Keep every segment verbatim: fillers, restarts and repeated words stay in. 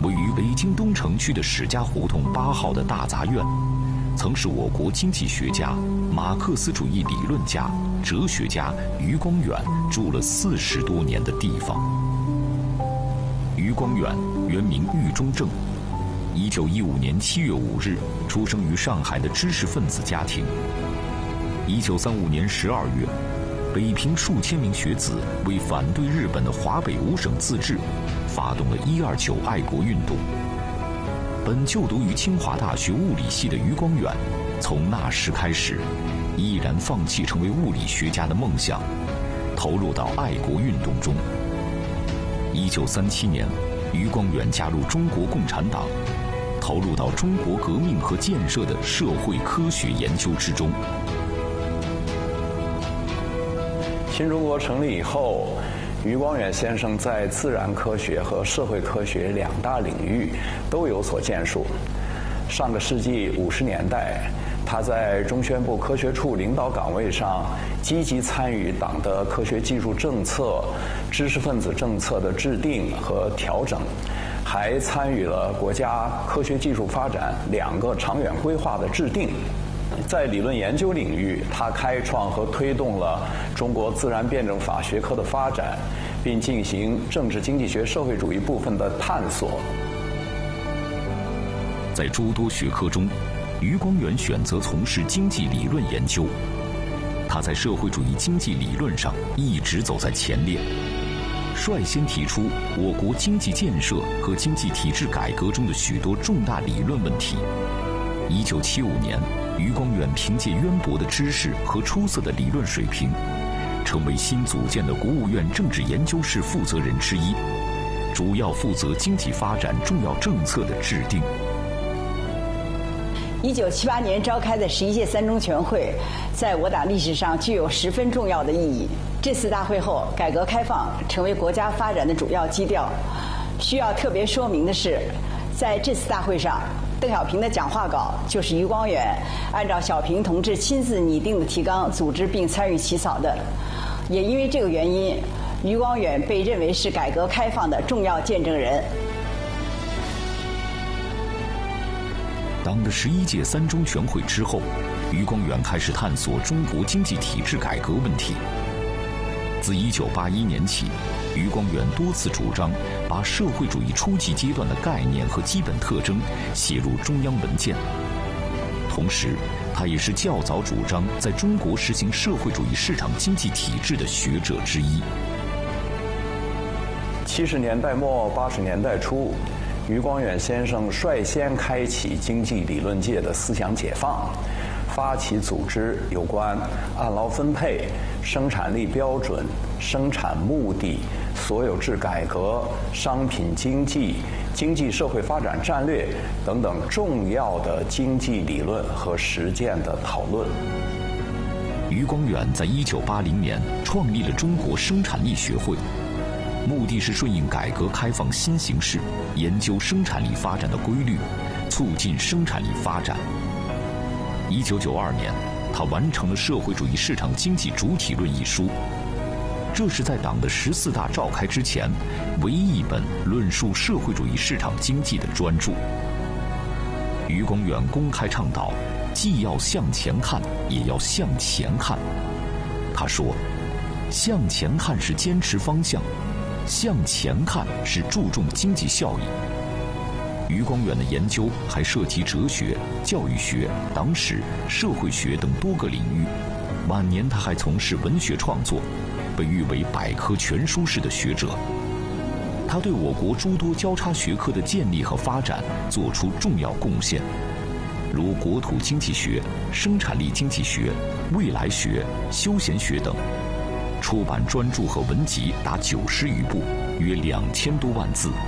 位于北京东城区的史家胡同八号的大杂院，曾是我国经济学家、马克思主义理论家、哲学家余光远住了四十多年的地方。余光远原名余中正，一九一五年七月五日出生于上海的知识分子家庭。一九三五年十二月，北平数千名学子为反对日本的华北五省自治，发动了一二九爱国运动。本就读于清华大学物理系的余光远，从那时开始，毅然放弃成为物理学家的梦想，投入到爱国运动中。一九三七年，余光远加入中国共产党，投入到中国革命和建设的社会科学研究之中。 新中国成立以后，余光远先生在自然科学和社会科学两大领域都有所建树。上个世纪五十年代，他在中宣部科学处领导岗位上积极参与党的科学技术政策、知识分子政策的制定和调整，还参与了国家科学技术发展两个长远规划的制定。在理论研究领域，他开创和推动了中国自然辩证法学科的发展，并进行政治经济学社会主义部分的探索。 在诸多学科中，余光远选择从事经济理论研究。他在社会主义经济理论上一直走在前列，率先提出我国经济建设和经济体制改革中的许多重大理论问题。一九七五年，余光远凭借渊博的知识和出色的理论水平，成为新组建的国务院政治研究室负责人之一，主要负责经济发展重要政策的制定。 一九七八年召开的十一届三中全会，在我党历史上具有十分重要的意义。这次大会后，改革开放成为国家发展的主要基调。需要特别说明的是，在这次大会上，邓小平的讲话稿就是余光远按照小平同志亲自拟定的提纲组织并参与起草的。也因为这个原因，余光远被认为是改革开放的重要见证人。 党的十一届三中全会之后，余光远开始探索中国经济体制改革问题。自一九八一年起，余光远多次主张把社会主义初级阶段的概念和基本特征写入中央文件。同时，他也是较早主张在中国实行社会主义市场经济体制的学者之一。 七十年代末八十年代初，余光远先生率先开启经济理论界的思想解放，发起组织有关按劳分配、生产力标准、生产目的、所有制改革、商品经济、经济社会发展战略等等重要的经济理论和实践的讨论。 余光远在一九八零年创立了中国生产力学会，目的是顺应改革开放新形势，研究生产力发展的规律，促进生产力发展。一九九二年，他完成了《社会主义市场经济主体论》一书，这是在党的十四大召开之前唯一一本论述社会主义市场经济的专著。余光远公开倡导，既要向前看，也要向前看。他说，向前看是坚持方向，向前看是注重经济效益。余光远的研究还涉及哲学、教育学、党史、社会学等多个领域。晚年他还从事文学创作，被誉为百科全书式的学者。他对我国诸多交叉学科的建立和发展做出重要贡献，如国土经济学、生产力经济学、未来学、休闲学等。出版专著和文集达九十余部，约两千多万字。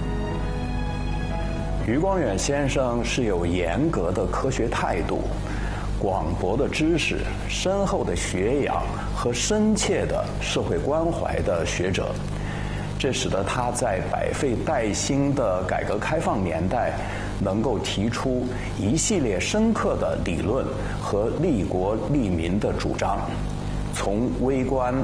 余光远先生是有严格的科学态度、广博的知识、深厚的学养和深切的社会关怀的学者，这使得他在百废待兴的改革开放年代，能够提出一系列深刻的理论和利国利民的主张，从微观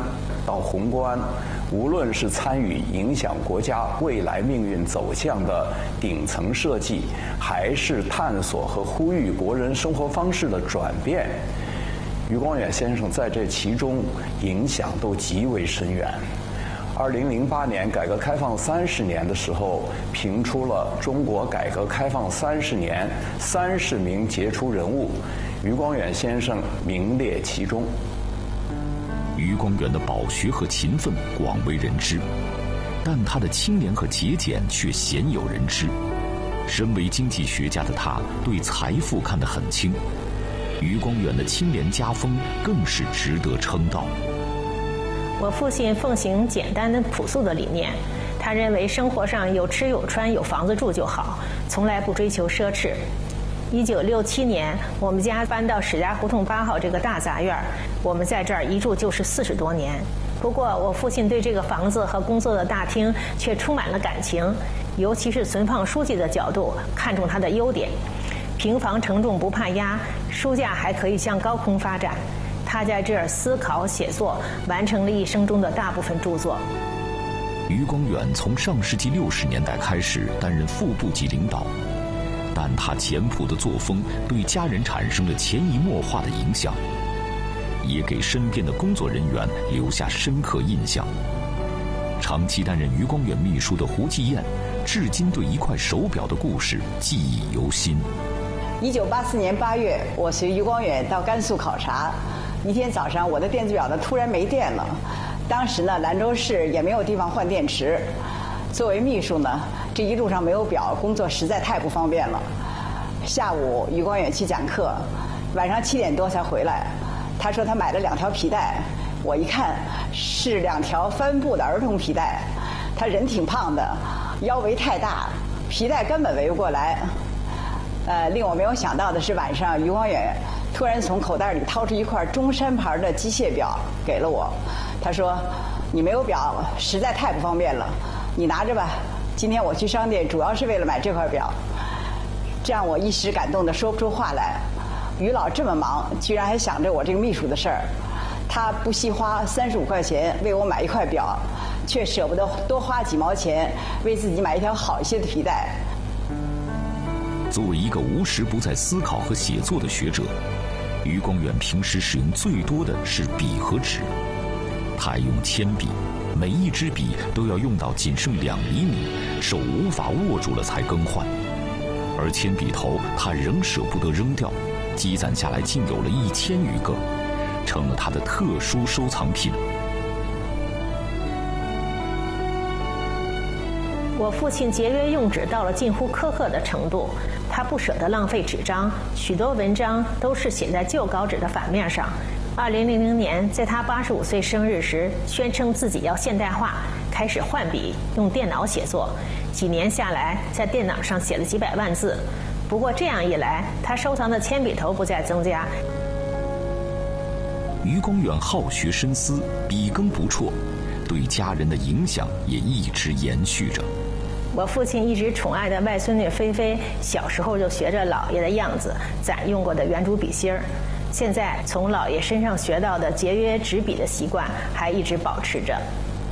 到宏观，无论是参与影响国家未来命运走向的顶层设计，还是探索和呼吁国人生活方式的转变，余光远先生在这其中影响都极为深远。二零零八年改革开放三十年的时候，评出了中国改革开放三十年三十名杰出人物，余光远先生名列其中。 余光远的饱学和勤奋广为人知，但他的清廉和节俭却鲜有人知。身为经济学家的他，对财富看得很轻。余光远的清廉家风更是值得称道。 我父亲奉行简单的朴素的理念，他认为生活上有吃有穿有房子住就好，从来不追求奢侈。一九六七年，我们家搬到史家胡同八号这个大杂院，我们在这儿一住就是四十多年。不过，我父亲对这个房子和工作的大厅却充满了感情，尤其是存放书籍的角度，看重它的优点。平房承重不怕压，书架还可以向高空发展。他在这儿思考写作，完成了一生中的大部分著作。 余光远从上世纪六十年代开始担任副部级领导，但他简朴的作风对家人产生了潜移默化的影响，也给身边的工作人员留下深刻印象。长期担任余光远秘书的胡继燕，至今对一块手表的故事记忆犹新。 一九八四年八月，我随余光远到甘肃考察。一天早上，我的电子表呢突然没电了。当时呢，兰州市也没有地方换电池。作为秘书呢，这一路上没有表，工作实在太不方便了。下午，余光远去讲课，晚上七点多才回来。他说他买了两条皮带，我一看是两条帆布的儿童皮带。他人挺胖的，腰围太大，皮带根本围不过来。呃，令我没有想到的是，晚上余光远突然从口袋里掏出一块中山牌的机械表给了我。他说：“你没有表，实在太不方便了，你拿着吧。今天我去商店主要是为了买这块表。”这让我一时感动得说不出话来。余老这么忙，居然还想着我这个秘书的事儿。他不惜花三十五块钱为我买一块表，却舍不得多花几毛钱为自己买一条好一些的皮带。 作为一个无时不在思考和写作的学者，余光远平时使用最多的是笔和纸。他爱用铅笔，每一支笔都要用到仅剩两厘米，手无法握住了才更换。而铅笔头他仍舍不得扔掉，积攒下来竟有了一千余个，成了他的特殊收藏品。 我父亲节约用纸到了近乎苛刻的程度，他不舍得浪费纸张，许多文章都是写在旧稿纸的反面上。二零零零年，在他八十五岁生日时，宣称自己要现代化，开始换笔，用电脑写作。几年下来，在电脑上写了几百万字。不过这样一来，他收藏的铅笔头不再增加。 余光远好学深思，笔耕不辍，对家人的影响也一直延续着。 我父亲一直宠爱的外孙女菲菲，小时候就学着姥爷的样子攒用过的圆珠笔芯儿。现在从姥爷身上学到的节约纸笔的习惯还一直保持着。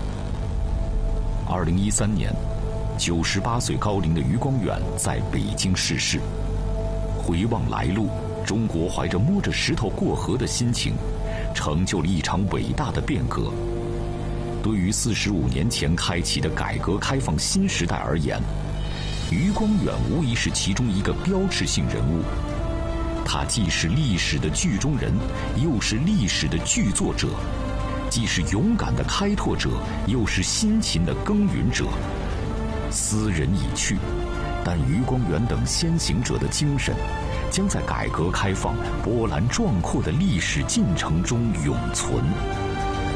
二零一三年，九十八岁高龄的余光远在北京逝世。回望来路，中国怀着摸着石头过河的心情，成就了一场伟大的变革。对于四十五年前开启的改革开放新时代而言，余光远无疑是其中一个标志性人物。他既是历史的剧中人，又是历史的剧作者，既是勇敢的开拓者，又是辛勤的耕耘者。斯人已去，但余光远等先行者的精神，将在改革开放波澜壮阔的历史进程中永存。